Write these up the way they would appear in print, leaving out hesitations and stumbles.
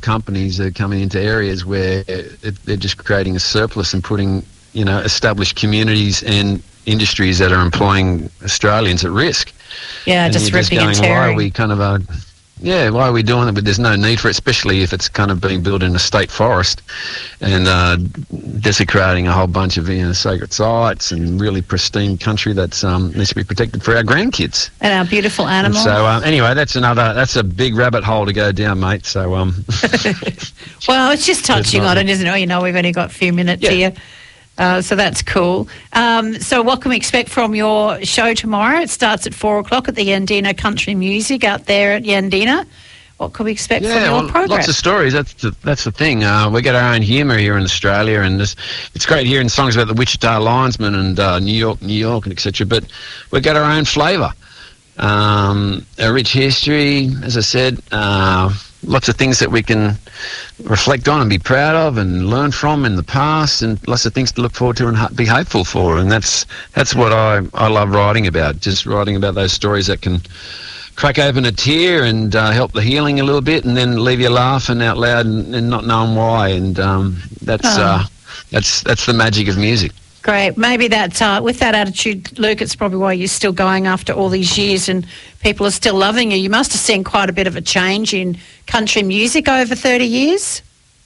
companies are coming into areas where they're just creating a surplus and putting, established communities and industries that are employing Australians at risk. Yeah, and just ripping and tearing. Why are we why are we doing it? But there's no need for it, especially if it's kind of being built in a state forest and desecrating a whole bunch of sacred sites and really pristine country that's needs to be protected for our grandkids. And our beautiful animals. And so anyway, that's a big rabbit hole to go down, mate. So well, it's just touching on it, isn't it? We've only got a few minutes here. So that's cool. So what can we expect from your show tomorrow? It starts at 4:00 at the Yandina Country Music out there at Yandina. What can we expect from your program? Lots of stories. That's the thing. We got our own humour here in Australia, and it's great hearing songs about the Wichita Linesman and New York, and etc. But we got our own flavour. A rich history, as I said. Lots of things that we can reflect on and be proud of and learn from in the past, and lots of things to look forward to and be hopeful for. And that's what I love writing about, just writing about those stories that can crack open a tear and help the healing a little bit, and then leave you laughing out loud and not knowing why. And that's the magic of music. Great. Maybe that with that attitude, Luke, it's probably why you're still going after all these years and people are still loving you. You must have seen quite a bit of a change in country music over 30 years.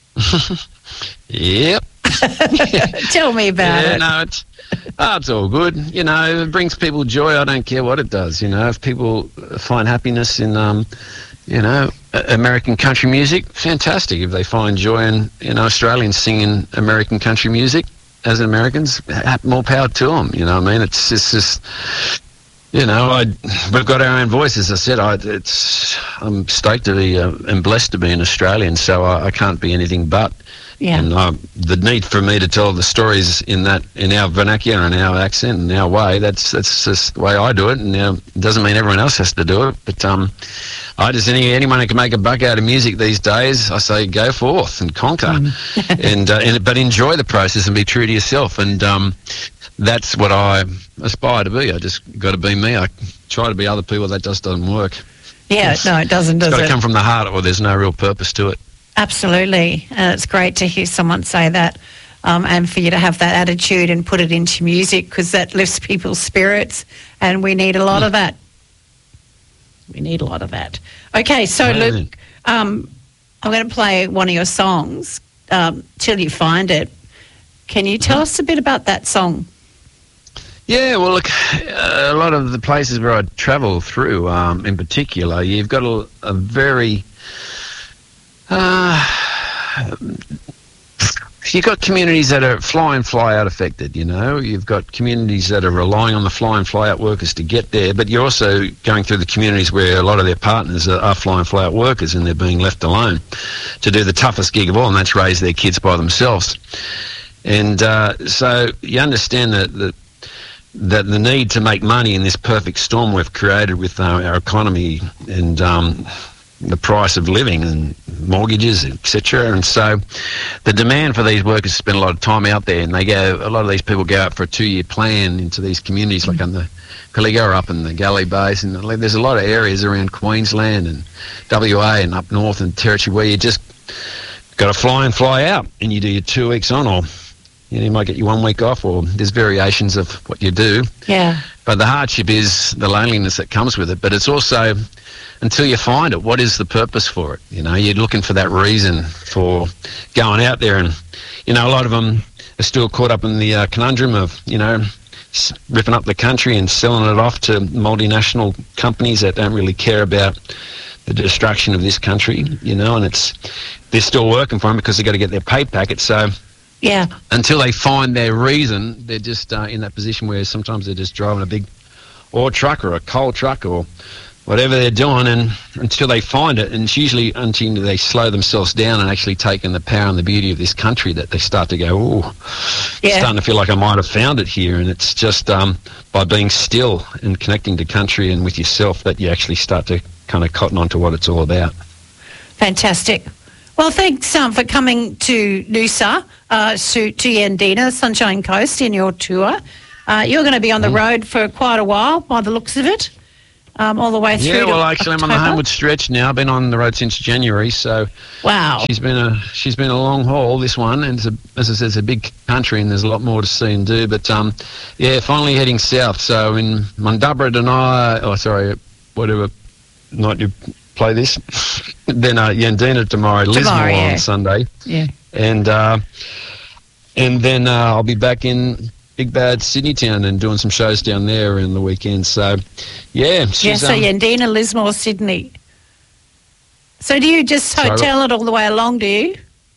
Yep. Tell me about it. No, it's all good. It brings people joy. I don't care what it does. If people find happiness in, American country music, fantastic. If they find joy in Australians singing American country music, as Americans, more power to them. It's just, we've got our own voice. As I said, I'm stoked to be and blessed to be an Australian, so I can't be anything but. Yeah. And the need for me to tell the stories in our vernacular and our accent and our way, that's just the way I do it. And it doesn't mean everyone else has to do it, but anyone who can make a buck out of music these days, I say go forth and conquer, but enjoy the process and be true to yourself. And that's what I aspire to be. I just got to be me. I try to be other people. That just doesn't work. Yeah, no, it doesn't. Does it? It's got to come from the heart, or there's no real purpose to it. Absolutely. It's great to hear someone say that, and for you to have that attitude and put it into music, because that lifts people's spirits, and we need a lot of that. We need a lot of that. Okay, so Luke, I'm going to play one of your songs till you find it. Can you tell us a bit about that song? Yeah, well, look, a lot of the places where I travel through, in particular, you've got a very... you've got communities that are fly-in, fly-out affected, You've got communities that are relying on the fly-in, fly-out workers to get there, but you're also going through the communities where a lot of their partners are fly-in, fly-out workers, and they're being left alone to do the toughest gig of all, and that's raise their kids by themselves. And so you understand that the need to make money in this perfect storm we've created with our economy and the price of living and mortgages, etc. And so the demand for these workers spend a lot of time out there, and a lot of these people go out for a 2-year plan into these communities, like on the Pilliga up in the Galley Basin. There's a lot of areas around Queensland and WA and up north and Territory where you just got to fly in, fly out, and you do your 2 weeks on, or you might get your 1 week off, or there's variations of what you do. Yeah. But the hardship is the loneliness that comes with it. But it's also, until you find it, what is the purpose for it? You're looking for that reason for going out there. And, a lot of them are still caught up in the conundrum of, ripping up the country and selling it off to multinational companies that don't really care about the destruction of this country, and they're still working for them because they've got to get their pay packet. So... yeah. Until they find their reason, they're just in that position where sometimes they're just driving a big ore truck or a coal truck or whatever they're doing, and until they find it, and it's usually until they slow themselves down and actually take in the power and the beauty of this country that they start to go, starting to feel like I might have found it here. And it's just by being still and connecting to country and with yourself that you actually start to kind of cotton on to what it's all about. Fantastic. Well, thanks for coming to Noosa, to Yandina, Sunshine Coast, in your tour. You're going to be on the road for quite a while, by the looks of it. all the way through. Yeah, to well, actually, I'm on the October? homeward stretch now. I've been on the road since January, so Wow. she's been a long haul, this one, and as I said, it's a big country, and there's a lot more to see and do. But yeah, finally heading south. So in Mundubbera tonight, whatever night you play this, then Yandina tomorrow, Lismore yeah. on Sunday, Yeah. and then I'll be back in Big Bad Sydney Town and doing some shows down there in the weekend. So yeah, she's, So Yandina, Lismore, Sydney. So do you just hotel it all the way along, do you?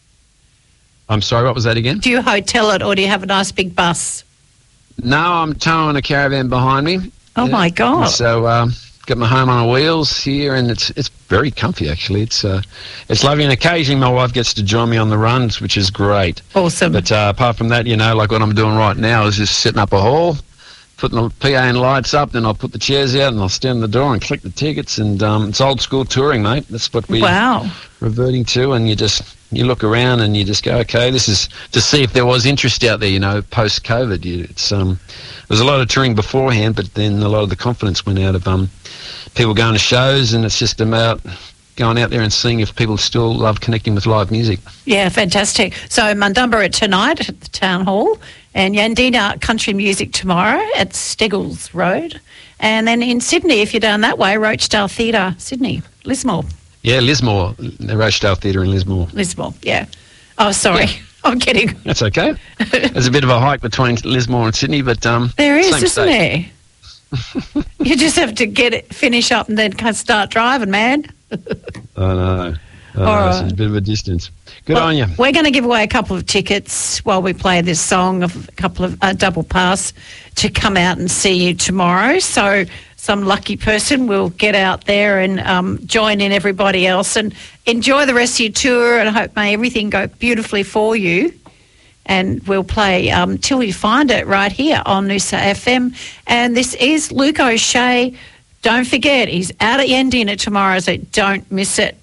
I'm sorry, what was that again? Do you hotel it or do you have a nice big bus? No, I'm towing a caravan behind me. Oh, my God. So got my home on wheels here, and it's very comfy, actually. It's lovely, and occasionally my wife gets to join me on the runs, which is great. Awesome. But apart from that, like what I'm doing right now is just setting up a hall, putting the PA and lights up, then I'll put the chairs out and I'll stand in the door and collect the tickets, and it's old school touring, mate. That's what we're reverting to, and you look around and you just go, okay, this is to see if there was interest out there, post-COVID. There was a lot of touring beforehand, but then a lot of the confidence went out of people going to shows, and it's just about going out there and seeing if people still love connecting with live music. Yeah, fantastic. So Mundubbera tonight at the Town Hall, and Yandina Country Music tomorrow at Steggles Road. And then in Sydney, if you're down that way, Rochdale Theatre, Sydney, Lismore. Yeah, Lismore, the Rochdale Theatre in Lismore. Lismore, yeah. Oh, sorry. Yeah. I'm kidding. That's okay. There's a bit of a hike between Lismore and Sydney, but there is, isn't state. there? You just have to finish up and then start driving, man. I know. It's a bit of a distance. Good on you. We're going to give away a couple of tickets while we play this song, of a couple of double pass to come out and see you tomorrow. So some lucky person will get out there and join in everybody else and enjoy the rest of your tour, and I hope may everything go beautifully for you. And we'll play Till You Find It right here on Noosa FM. And this is Luke O'Shea. Don't forget, he's out at Yandina tomorrow, so don't miss it.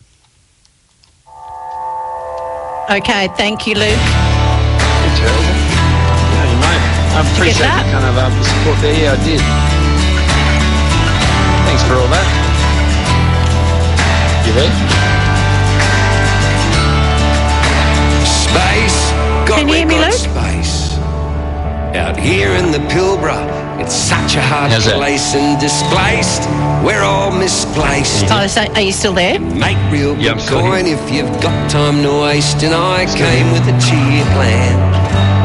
Okay, thank you, Luke. Yeah, you mate. I appreciate the kind of support there. Yeah, I did. Thanks for all that. You there? Space. Can you hear me, Luke? Space. Out here in the Pilbara, it's such a hard place and displaced. We're all misplaced. Oh, so are you still there? Make real good coin if you've got time to waste. And I came with a cheer plan.